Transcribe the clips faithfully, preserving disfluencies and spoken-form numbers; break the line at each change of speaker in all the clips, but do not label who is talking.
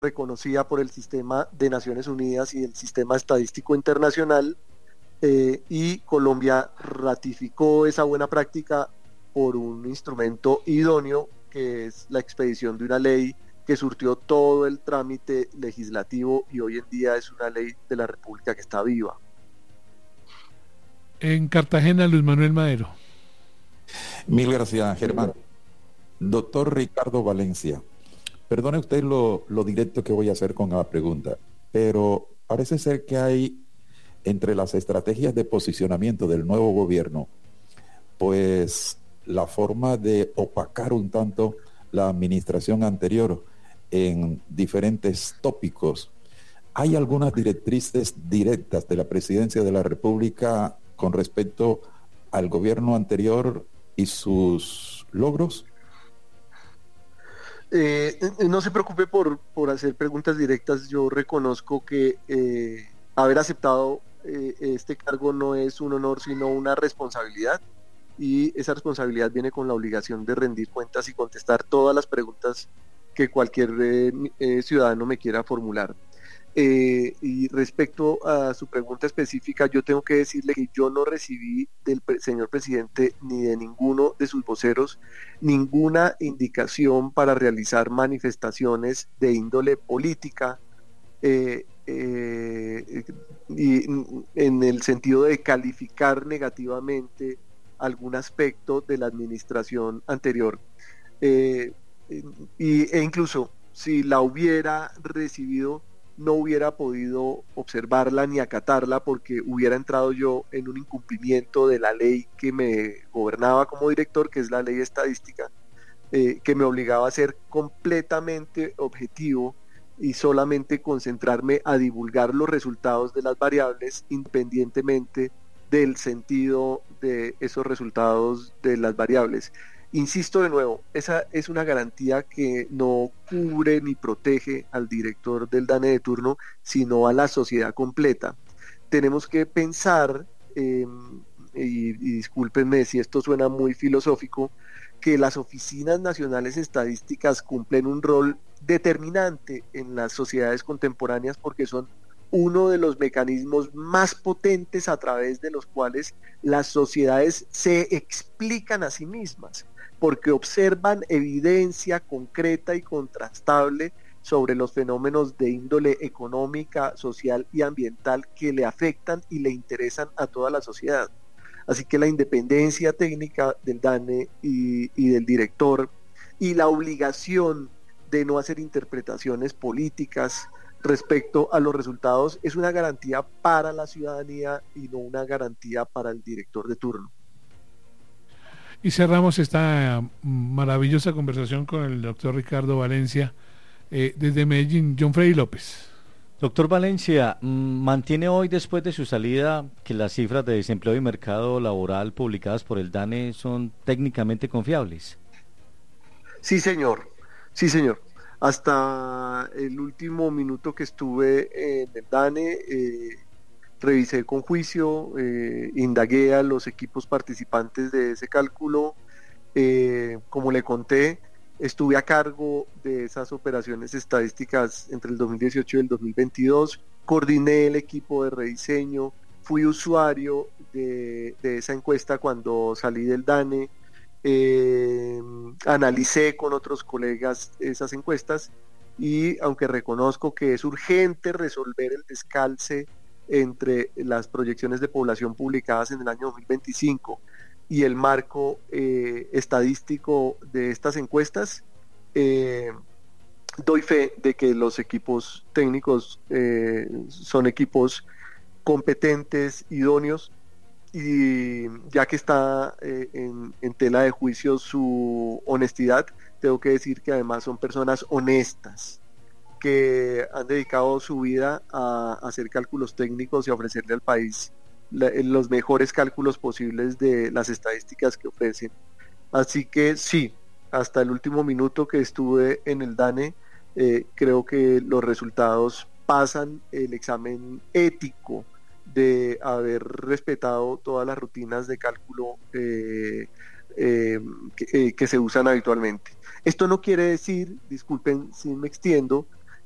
reconocida por el sistema de Naciones Unidas y el sistema estadístico internacional, eh, y Colombia ratificó esa buena práctica por un instrumento idóneo, que es la expedición de una ley que surtió todo el trámite legislativo y hoy en día es una ley de la República que está viva.
En Cartagena, Luis Manuel Madero.
Mil gracias, Germán. Doctor Ricardo Valencia, perdone usted lo, lo directo que voy a hacer con la pregunta, pero parece ser que hay entre las estrategias de posicionamiento del nuevo gobierno, pues la forma de opacar un tanto la administración anterior en diferentes tópicos. ¿Hay algunas directrices directas de la Presidencia de la República con respecto al gobierno anterior y sus logros?
Eh, no se preocupe por, por hacer preguntas directas. Yo reconozco que eh, haber aceptado eh, este cargo no es un honor, sino una responsabilidad, y esa responsabilidad viene con la obligación de rendir cuentas y contestar todas las preguntas que cualquier eh, eh, ciudadano me quiera formular. Eh, y respecto a su pregunta específica, yo tengo que decirle que yo no recibí del pre- señor presidente ni de ninguno de sus voceros ninguna indicación para realizar manifestaciones de índole política, eh, eh, y en el sentido de calificar negativamente algún aspecto de la administración anterior. Eh, y, e incluso si la hubiera recibido, no hubiera podido observarla ni acatarla, porque hubiera entrado yo en un incumplimiento de la ley que me gobernaba como director, que es la ley estadística, eh, que me obligaba a ser completamente objetivo y solamente concentrarme a divulgar los resultados de las variables, independientemente del sentido de esos resultados de las variables. Insisto de nuevo, esa es una garantía que no cubre ni protege al director del DANE de turno, sino a la sociedad completa. Tenemos que pensar, eh, y, y discúlpenme si esto suena muy filosófico, que las oficinas nacionales estadísticas cumplen un rol determinante en las sociedades contemporáneas, porque son uno de los mecanismos más potentes a través de los cuales las sociedades se explican a sí mismas, porque observan evidencia concreta y contrastable sobre los fenómenos de índole económica, social y ambiental que le afectan y le interesan a toda la sociedad. Así que la independencia técnica del DANE y, y del director, y la obligación de no hacer interpretaciones políticas respecto a los resultados, es una garantía para la ciudadanía y no una garantía para el director de turno.
Y cerramos esta maravillosa conversación con el doctor Ricardo Valencia, eh, desde Medellín, John Freddy López.
Doctor Valencia, ¿mantiene hoy, después de su salida, que las cifras de desempleo y mercado laboral publicadas por el DANE son técnicamente confiables?
Sí, señor. Sí, señor. Hasta el último minuto que estuve en el DANE, eh, revisé con juicio, eh, indagué a los equipos participantes de ese cálculo. Eh, como le conté, estuve a cargo de esas operaciones estadísticas entre el dos mil dieciocho y el dos mil veintidós, coordiné el equipo de rediseño, fui usuario de, de esa encuesta cuando salí del DANE, eh, analicé con otros colegas esas encuestas, y aunque reconozco que es urgente resolver el descalce entre las proyecciones de población publicadas en el año dos mil veinticinco y el marco eh, estadístico de estas encuestas, eh, doy fe de que los equipos técnicos eh, son equipos competentes, idóneos, y ya que está eh, en, en tela de juicio su honestidad, tengo que decir que además son personas honestas, que han dedicado su vida a hacer cálculos técnicos y a ofrecerle al país la, los mejores cálculos posibles de las estadísticas que ofrecen. Así que sí, hasta el último minuto que estuve en el DANE, eh, creo que los resultados pasan el examen ético de haber respetado todas las rutinas de cálculo eh, eh, que, eh, que se usan habitualmente. Esto no quiere decir, disculpen si me extiendo,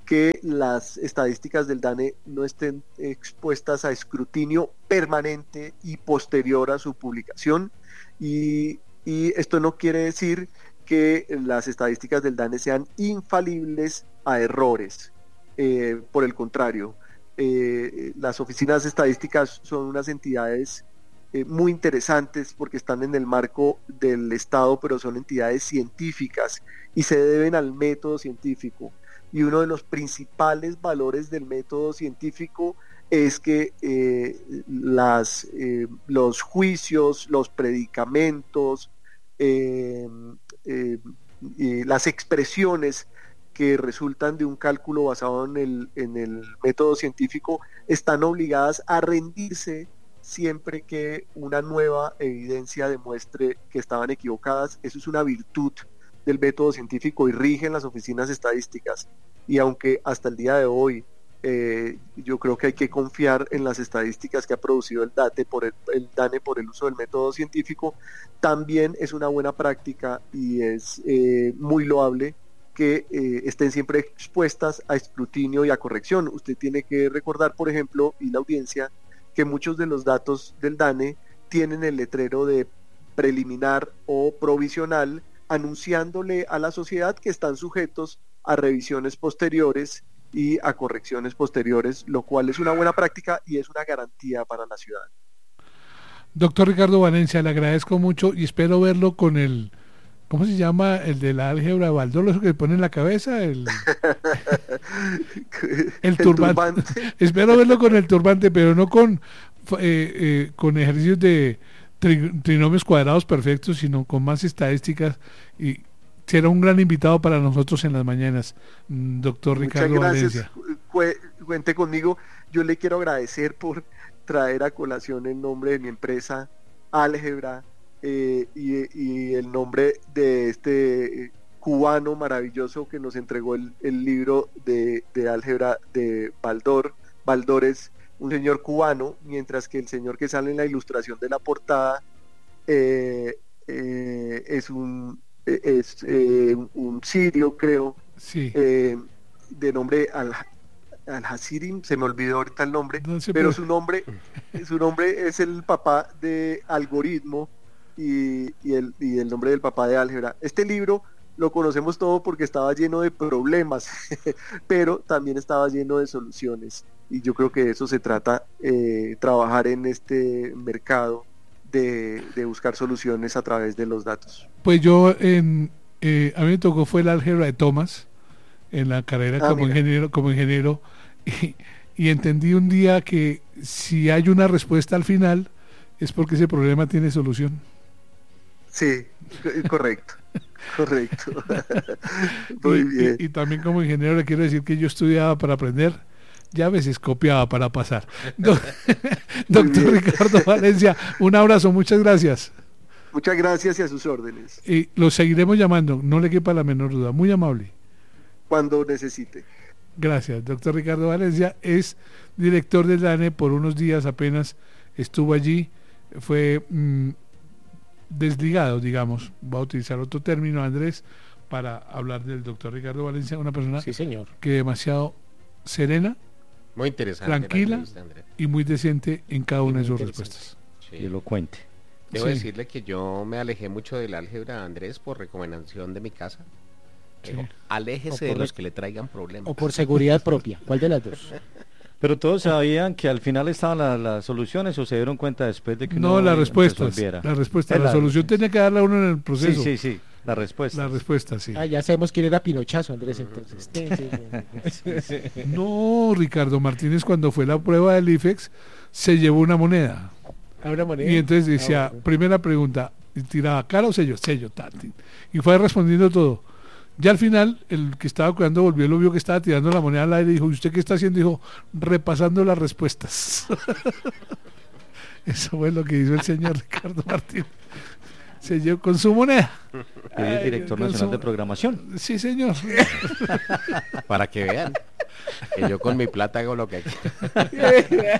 que las estadísticas del DANE no estén expuestas a escrutinio permanente y posterior a su publicación, y, y esto no quiere decir que las estadísticas del DANE sean infalibles a errores. Eh, por el contrario, eh, las oficinas estadísticas son unas entidades eh, muy interesantes porque están en el marco del Estado, pero son entidades científicas y se deben al método científico. Y uno de los principales valores del método científico es que eh, las, eh, los juicios, los predicamentos, eh, eh, y las expresiones que resultan de un cálculo basado en el, en el método científico están obligadas a rendirse siempre que una nueva evidencia demuestre que estaban equivocadas. Eso es una virtud del método científico y rigen las oficinas estadísticas. Y aunque hasta el día de hoy eh, yo creo que hay que confiar en las estadísticas que ha producido el DATE por el, el DANE por el uso del método científico, también es una buena práctica y es eh, muy loable que eh, estén siempre expuestas a escrutinio y a corrección. Usted tiene que recordar, por ejemplo, y la audiencia, que muchos de los datos del DANE tienen el letrero de preliminar o provisional, anunciándole a la sociedad que están sujetos a revisiones posteriores y a correcciones posteriores, lo cual es una buena práctica y es una garantía para la ciudad.
Doctor Ricardo Valencia, le agradezco mucho y espero verlo con el, ¿cómo se llama? El de la álgebra de Baldor, eso que le pone en la cabeza, el, el, el turbante. turbante. Espero verlo con el turbante, pero no con, eh, eh, con ejercicios de tri, trinomios cuadrados perfectos, sino con más estadísticas, y será un gran invitado para nosotros en las mañanas, doctor Ricardo Valencia.
Muchas gracias, cuente conmigo. Yo le quiero agradecer por traer a colación el nombre de mi empresa, Álgebra, eh, y, y el nombre de este cubano maravilloso que nos entregó el, el libro de, de álgebra de Baldor. Baldor es un señor cubano, mientras que el señor que sale en la ilustración de la portada eh, eh, es un es eh, un sirio, creo,
sí.
eh, de nombre Al Al-Hasirim, se me olvidó ahorita el nombre, no sé, pero, pero su nombre su nombre es el papá de Algoritmo y, y, el, y el nombre del papá de Álgebra. Este libro lo conocemos todo porque estaba lleno de problemas, pero también estaba lleno de soluciones, y yo creo que de eso se trata, eh, trabajar en este mercado de, de buscar soluciones a través de los datos.
Pues yo, en, eh, a mí me tocó fue el álgebra de Thomas en la carrera ah, como mira. ingeniero, como ingeniero y, y entendí un día que si hay una respuesta al final es porque ese problema tiene solución.
Sí, correcto, correcto. Muy
y,
bien.
Y, y también como ingeniero le quiero decir que yo estudiaba para aprender, ya a veces copiaba para pasar. Do, doctor Ricardo Valencia, un abrazo, muchas gracias.
Muchas gracias y a sus órdenes.
Y lo seguiremos llamando, no le quepa la menor duda, muy amable.
Cuando necesite.
Gracias, doctor Ricardo Valencia es director del DANE, por unos días apenas estuvo allí, fue mmm, desligado, digamos, va a utilizar otro término, Andrés, para hablar del doctor Ricardo Valencia, una persona
sí, señor.
que demasiado serena,
muy interesante,
tranquila y muy decente en cada una de sus respuestas.
Sí. Y elocuente.
Debo
Sí.
decirle que yo me alejé mucho del álgebra, Andrés, por recomendación de mi casa. Digo,
Sí.
aléjese de los que le traigan problemas.
O por seguridad propia, ¿cuál de las dos?
Pero todos sabían que al final estaban la, las soluciones, o se dieron cuenta después de que
No, las respuestas, la respuesta, la, la solución tenía que darla uno en el proceso.
Sí, sí, sí, la respuesta.
La respuesta, sí.
Ah, ya sabemos quién era Pinochazo, Andrés, entonces. Sí, sí,
sí. No, Ricardo Martínez, cuando fue la prueba del I F E X, se llevó una moneda.
¿A una moneda?
Y entonces decía, ah, bueno. Primera pregunta, tiraba cara o sello, sello, tal, y fue respondiendo todo. Ya al final, el que estaba cuidando volvió y lo vio que estaba tirando la moneda al aire y dijo, ¿y usted qué está haciendo? Dijo, repasando las respuestas. Eso fue lo que hizo el señor Ricardo Martínez. Se llevó con su moneda.
Y es director Ay, nacional su... de programación.
Sí, señor.
Para que vean que yo con mi plata hago lo que quiero.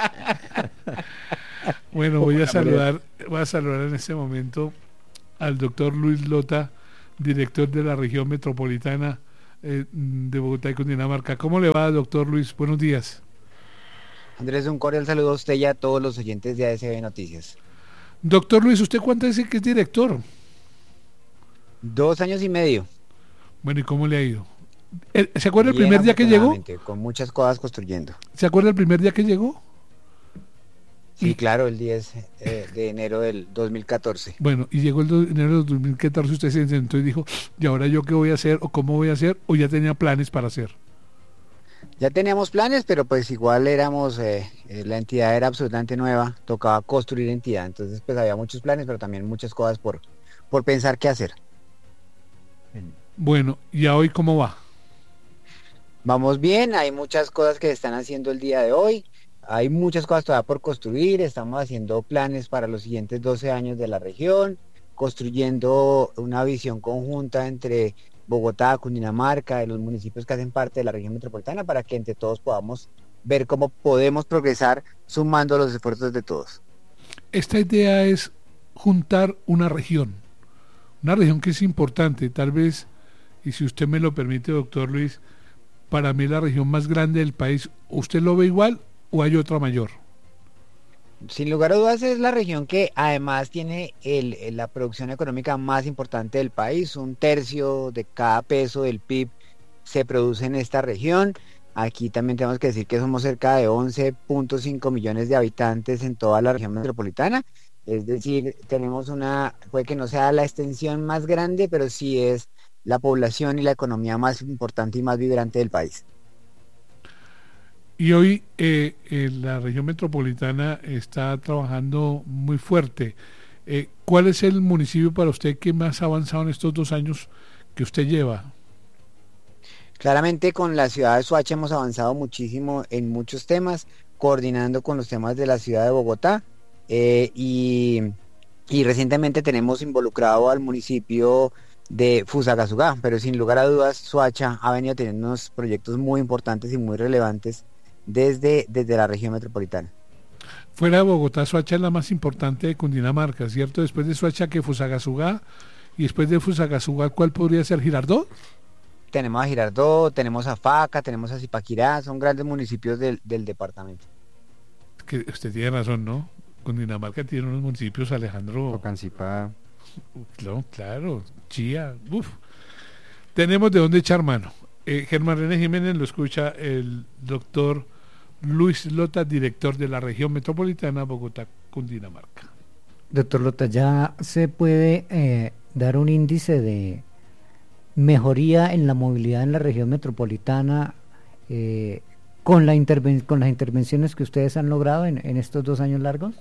Bueno, voy a saludar, voy a saludar en este momento al doctor Luis Lota, director de la región metropolitana eh, de Bogotá y Cundinamarca. ¿Cómo le va, doctor Luis? Buenos días.
Andrés, un cordial saludo a usted y a todos los oyentes de A S B Noticias.
Doctor Luis, ¿usted cuánto dice que es director?
Dos años y medio.
Bueno, ¿y cómo le ha ido? ¿Se acuerda el
Bien,
primer día que llegó?
con muchas cosas construyendo.
¿Se acuerda el primer día que llegó?
Sí,
Y-
claro, el diez eh, de enero del dos mil catorce.
Bueno, y llegó el do- enero de dos mil catorce, usted se sentó y dijo, ¿y ahora yo qué voy a hacer o cómo voy a hacer? ¿O ya tenía planes para hacer?
Ya teníamos planes, pero pues igual éramos, eh, eh, la entidad era absolutamente nueva, tocaba construir entidad, entonces pues había muchos planes, pero también muchas cosas por, por pensar qué hacer.
Bueno, ¿y a hoy cómo va?
Vamos bien, hay muchas cosas que se están haciendo el día de hoy, hay muchas cosas todavía por construir, estamos haciendo planes para los siguientes doce años de la región, construyendo una visión conjunta entre Bogotá, Cundinamarca, de los municipios que hacen parte de la región metropolitana, para que entre todos podamos ver cómo podemos progresar sumando los esfuerzos de todos.
Esta idea es juntar una región, una región que es importante, tal vez, y si usted me lo permite, doctor Luis, para mí la región más grande del país, ¿usted lo ve igual o hay otra mayor?
Sin lugar a dudas es la región que además tiene el, el- la producción económica más importante del país. Un tercio de cada peso del P I B se produce en esta región. Aquí también tenemos que decir que somos cerca de once punto cinco millones de habitantes en toda la región metropolitana. Es decir, tenemos una, puede que no sea la extensión más grande, pero sí es la población y la economía más importante y más vibrante del país.
Y hoy eh, eh, la región metropolitana está trabajando muy fuerte. Eh, ¿Cuál es el municipio para usted que más ha avanzado en estos dos años que usted lleva?
Claramente con la ciudad de Soacha hemos avanzado muchísimo en muchos temas, coordinando con los temas de la ciudad de Bogotá, eh, y, y recientemente tenemos involucrado al municipio de Fusagasugá, pero sin lugar a dudas Soacha ha venido teniendo unos proyectos muy importantes y muy relevantes desde, desde la región metropolitana.
Fuera de Bogotá, Soacha es la más importante de Cundinamarca, ¿cierto? Después de Soacha que Fusagasugá, y después de Fusagasugá, ¿cuál podría ser? ¿Girardot?
Tenemos a Girardot, tenemos a Faca, tenemos a Zipaquirá, son grandes municipios del, del departamento.
Que usted tiene razón, ¿no? Cundinamarca tiene unos municipios, Alejandro.
Tocancipá.
Claro, claro, Chía, uf. Tenemos de dónde echar mano. Eh, Germán René Jiménez lo escucha el doctor Luis Lota, director de la región metropolitana Bogotá, Cundinamarca.
Doctor Lota, ¿ya se puede eh, dar un índice de mejoría en la movilidad en la región metropolitana eh, con, la interven con las intervenciones que ustedes han logrado en, en estos dos años largos?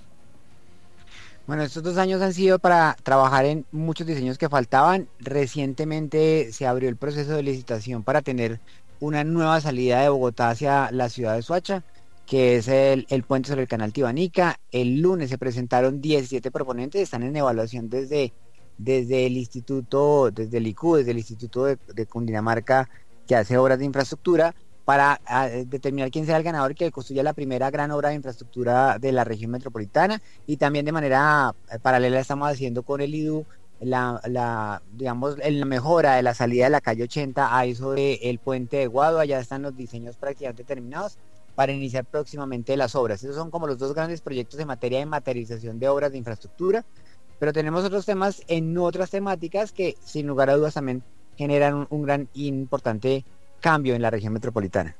Bueno, estos dos años han sido para trabajar en muchos diseños que faltaban. Recientemente se abrió el proceso de licitación para tener una nueva salida de Bogotá hacia la ciudad de Soacha, que es el, el puente sobre el canal Tibanica. El lunes se presentaron diecisiete proponentes, están en evaluación desde, desde el instituto, desde el I C U, desde el Instituto de, de Cundinamarca, que hace obras de infraestructura, para a, determinar quién será el ganador que construya la primera gran obra de infraestructura de la región metropolitana. Y también de manera eh, paralela estamos haciendo con el I D U la, la digamos la mejora de la salida de la calle ochenta ahí sobre el puente de Guadua. Ya están los diseños prácticamente terminados para iniciar próximamente las obras. Esos son como los dos grandes proyectos en materia de materialización de obras de infraestructura, pero tenemos otros temas en otras temáticas que sin lugar a dudas también generan un, un gran e importante cambio en la región metropolitana.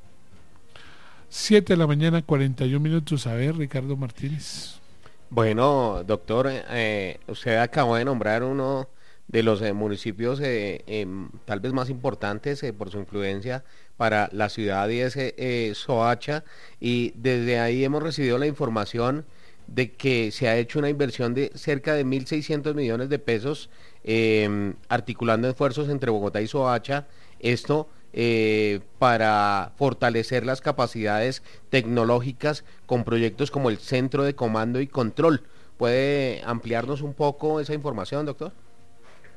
siete de la mañana, cuarenta y un minutos. A ver, Ricardo Martínez.
Bueno, doctor, eh, usted acabó de nombrar uno de los eh, municipios eh, eh, tal vez más importantes eh, por su influencia para la ciudad, y es eh, Soacha, y desde ahí hemos recibido la información de que se ha hecho una inversión de cerca de mil seiscientos millones de pesos, eh, articulando esfuerzos entre Bogotá y Soacha, esto eh, para fortalecer las capacidades tecnológicas con proyectos como el Centro de Comando y Control. ¿Puede ampliarnos un poco esa información, doctor?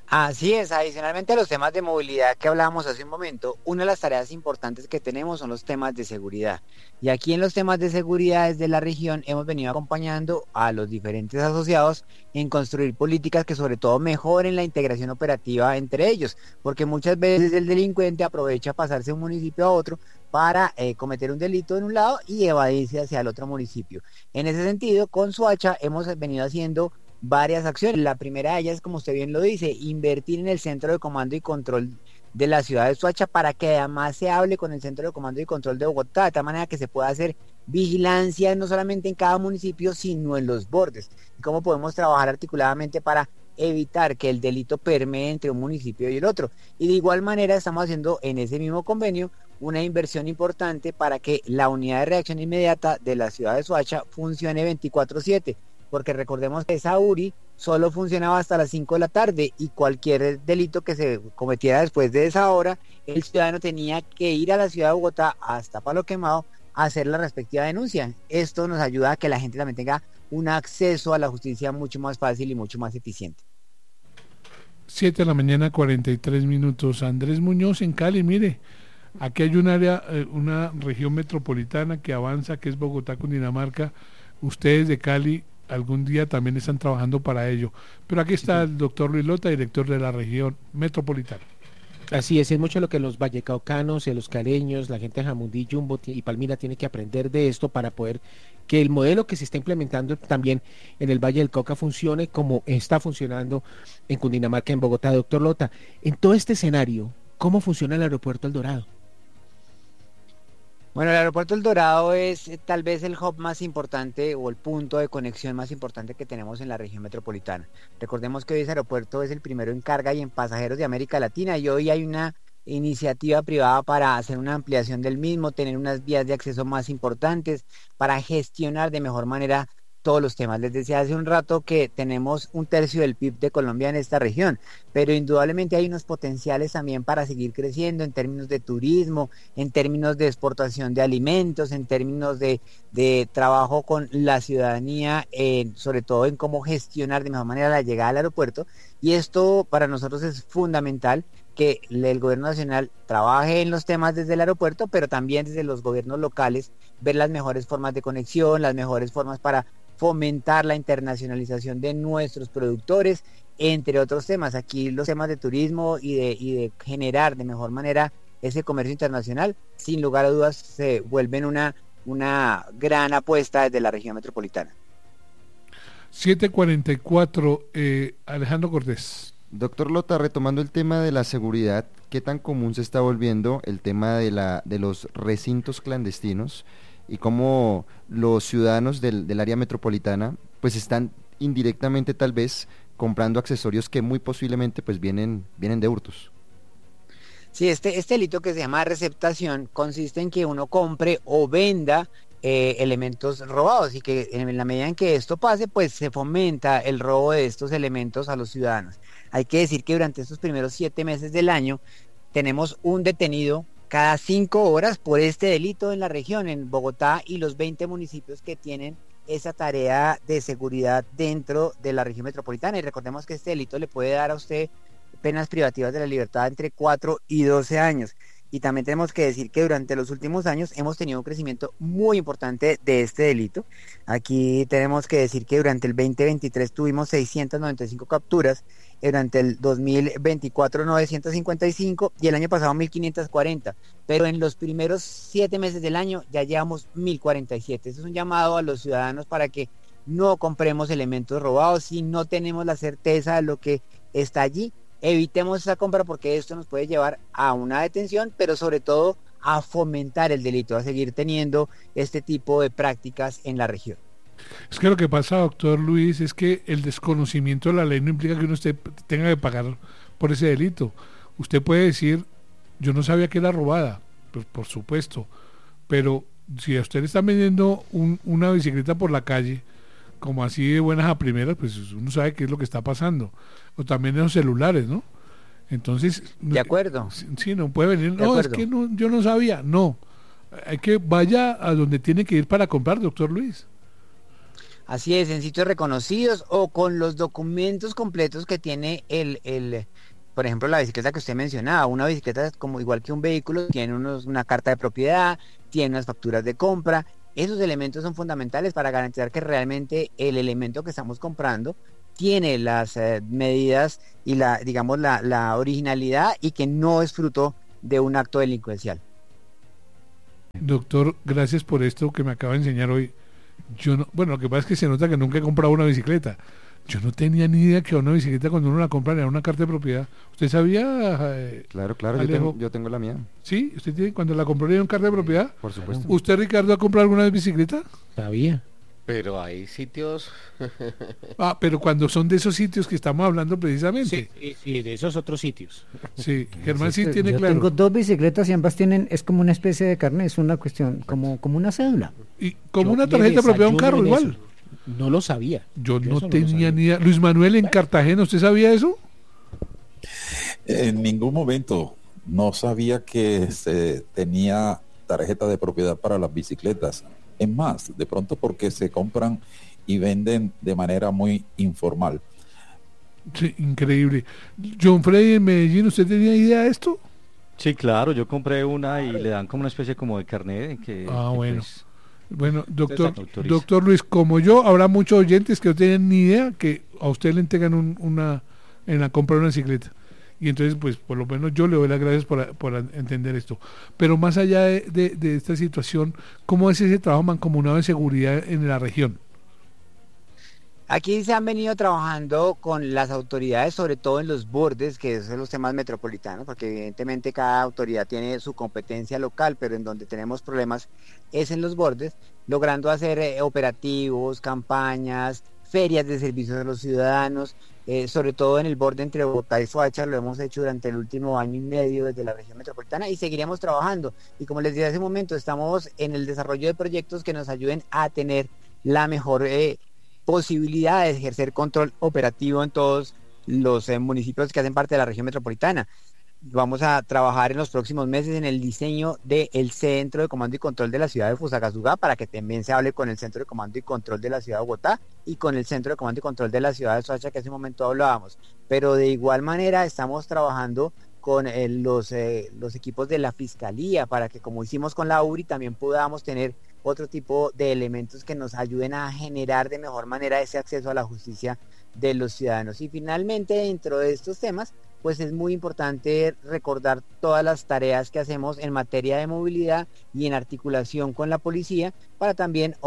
Así es, adicionalmente a los temas de movilidad que hablábamos hace un momento, una de las tareas importantes que tenemos son los temas de seguridad. Y aquí en los temas de seguridad desde la región hemos venido acompañando a los diferentes asociados en construir políticas que sobre todo mejoren la integración operativa entre ellos, porque muchas veces el delincuente aprovecha pasarse de un municipio a otro para eh, cometer un delito en un lado y evadirse hacia el otro municipio. En ese sentido, con Soacha hemos venido haciendo varias acciones. La primera de ellas, como usted bien lo dice, invertir en el centro de comando y control de la ciudad de Soacha para que además se hable con el centro de comando y control de Bogotá, de tal manera que se pueda hacer vigilancia no solamente en cada municipio, sino en los bordes. Y cómo podemos trabajar articuladamente para evitar que el delito permee entre un municipio y el otro. Y de igual manera estamos haciendo en ese mismo convenio una inversión importante para que la unidad de reacción inmediata de la ciudad de Soacha funcione veinticuatro siete. Porque recordemos que esa U R I solo funcionaba hasta las cinco de la tarde y cualquier delito que se cometiera después de esa hora, el ciudadano tenía que ir a la ciudad de Bogotá hasta Palo Quemado a hacer la respectiva denuncia. Esto nos ayuda a que la gente también tenga un acceso a la justicia mucho más fácil y mucho más eficiente.
siete de la mañana, cuarenta y tres minutos. Andrés Muñoz en Cali, mire, aquí hay un área, una región metropolitana que avanza, que es Bogotá, Cundinamarca. Ustedes de Cali algún día también están trabajando para ello. Pero aquí está el doctor Luis Lota, director de la región metropolitana.
Así es, es mucho lo que los vallecaucanos y los caleños, la gente de Jamundí, Jumbo y Palmira tiene que aprender de esto para poder que el modelo que se está implementando también en el Valle del Cauca funcione como está funcionando en Cundinamarca, en Bogotá. Doctor Lota, en todo este escenario, ¿cómo funciona el aeropuerto El Dorado?
Bueno, el aeropuerto El Dorado es eh, tal vez el hub más importante o el punto de conexión más importante que tenemos en la región metropolitana. Recordemos que hoy ese aeropuerto es el primero en carga y en pasajeros de América Latina y hoy hay una iniciativa privada para hacer una ampliación del mismo, tener unas vías de acceso más importantes, para gestionar de mejor manera todos los temas. Les decía hace un rato que tenemos un tercio del P I B de Colombia en esta región, pero indudablemente hay unos potenciales también para seguir creciendo en términos de turismo, en términos de exportación de alimentos, en términos de, de trabajo con la ciudadanía, eh, sobre todo en cómo gestionar de mejor manera la llegada al aeropuerto. Y esto para nosotros es fundamental, que el gobierno nacional trabaje en los temas desde el aeropuerto, pero también desde los gobiernos locales, ver las mejores formas de conexión, las mejores formas para fomentar la internacionalización de nuestros productores, entre otros temas. Aquí los temas de turismo y de, y de generar de mejor manera ese comercio internacional, sin lugar a dudas, se vuelven una, una gran apuesta desde la región metropolitana.
siete cuarenta y cuatro, eh, Alejandro Cortés.
Doctor Lota, retomando el tema de la seguridad, ¿qué tan común se está volviendo el tema de, la, de los recintos clandestinos y cómo los ciudadanos del, del área metropolitana pues están indirectamente tal vez comprando accesorios que muy posiblemente pues vienen, vienen de hurtos?
Sí, este, este delito que se llama receptación consiste en que uno compre o venda eh, elementos robados y que en la medida en que esto pase pues se fomenta el robo de estos elementos a los ciudadanos. Hay que decir que durante estos primeros siete meses del año tenemos un detenido cada cinco horas por este delito en la región, en Bogotá y los veinte municipios que tienen esa tarea de seguridad dentro de la región metropolitana. Y recordemos que este delito le puede dar a usted penas privativas de la libertad entre cuatro y doce años. Y también tenemos que decir que durante los últimos años hemos tenido un crecimiento muy importante de este delito. Aquí tenemos que decir que durante el veinte veintitrés tuvimos seiscientas noventa y cinco capturas, durante el dos mil veinticuatro novecientas cincuenta y cinco y el año pasado mil quinientas cuarenta, pero en los primeros siete meses del año ya llevamos mil cuarenta y siete. Eso es un llamado a los ciudadanos para que no compremos elementos robados si no tenemos la certeza de lo que está allí. Evitemos esa compra porque esto nos puede llevar a una detención, pero sobre todo a fomentar el delito, a seguir teniendo este tipo de prácticas en la región.
Es que lo que pasa, doctor Luis, es que el desconocimiento de la ley no implica que uno esté, tenga que pagar por ese delito. Usted puede decir, yo no sabía que era robada, pues por supuesto, pero si a usted le están vendiendo un, una bicicleta por la calle, como así de buenas a primeras, pues uno sabe qué es lo que está pasando. O también en los celulares, ¿no? Entonces...
De acuerdo.
Sí, no puede venir, no, es que no, yo no sabía, no. Hay que vaya a donde tiene que ir para comprar, doctor Luis.
Así es, en sitios reconocidos o con los documentos completos que tiene el, el, por ejemplo, la bicicleta que usted mencionaba. Una bicicleta, como igual que un vehículo, tiene unos, una carta de propiedad, tiene unas facturas de compra. Esos elementos son fundamentales para garantizar que realmente el elemento que estamos comprando tiene las eh, medidas y la, digamos, la, la originalidad, y que no es fruto de un acto delincuencial.
Doctor, gracias por esto que me acaba de enseñar hoy. Yo no, bueno, lo que pasa es que se nota que nunca he comprado una bicicleta. Yo no tenía ni idea que una bicicleta, cuando uno la compra, le da una carta de propiedad. ¿Usted sabía? Eh,
claro, claro, yo tengo, yo tengo la mía.
¿Sí? ¿Usted tiene, cuando la compró, le dio una carta de propiedad?
Por supuesto.
¿Usted, Ricardo, ha comprado alguna vez bicicleta?
Sabía.
Pero hay sitios...
Ah, pero cuando son de esos sitios que estamos hablando precisamente.
Sí, sí, sí, de esos otros sitios.
Sí, Germán sí
Yo
tiene
tengo
claro.
Tengo dos bicicletas y ambas tienen, es como una especie de carnet, es una cuestión, como, como una cédula.
Y como
Yo
una
le
tarjeta de propiedad de un
desayuno
carro,
en
igual.
eso. No lo sabía.
Yo,
Yo
no
eso no lo
tenía
sabía.
ni idea. Luis Manuel, en Cartagena, ¿usted sabía eso?
En ningún momento no sabía que se tenía tarjeta de propiedad para las bicicletas. Es más, de pronto porque se compran y venden de manera muy informal.
Sí, increíble. John Freddy, en Medellín, ¿usted tenía idea de esto?
Sí, claro, yo compré una y le dan como una especie como de carnet que,
Ah,
que,
bueno.
pues,
Bueno, doctor,
autoriza.
doctor Luis, como yo, habrá muchos oyentes que no tienen ni idea que a usted le entregan un, una en la compra de una bicicleta. Y entonces, pues, por lo menos yo le doy las gracias por, por entender esto. Pero más allá de, de, de esta situación, ¿cómo es ese trabajo mancomunado de seguridad en la región?
Aquí se han venido trabajando con las autoridades, sobre todo en los bordes, que son los temas metropolitanos, porque evidentemente cada autoridad tiene su competencia local, pero en donde tenemos problemas es en los bordes, logrando hacer eh, operativos, campañas, ferias de servicios a los ciudadanos, eh, sobre todo en el borde entre Bogotá y Soacha. Lo hemos hecho durante el último año y medio desde la región metropolitana y seguiremos trabajando. Y como les dije hace un momento, estamos en el desarrollo de proyectos que nos ayuden a tener la mejor eh, posibilidad de ejercer control operativo en todos los eh, municipios que hacen parte de la región metropolitana. Vamos a trabajar en los próximos meses en el diseño del Centro de Comando y Control de la ciudad de Fusagasugá, para que también se hable con el Centro de Comando y Control de la ciudad de Bogotá y con el Centro de Comando y Control de la ciudad de Soacha, que hace un momento hablábamos. Pero de igual manera estamos trabajando con eh, los, eh, los equipos de la Fiscalía, para que, como hicimos con la U R I, también podamos tener otro tipo de elementos que nos ayuden a generar de mejor manera ese acceso a la justicia de los ciudadanos. Y finalmente, dentro de estos temas, pues es muy importante recordar todas las tareas que hacemos en materia de movilidad y en articulación con la policía, para también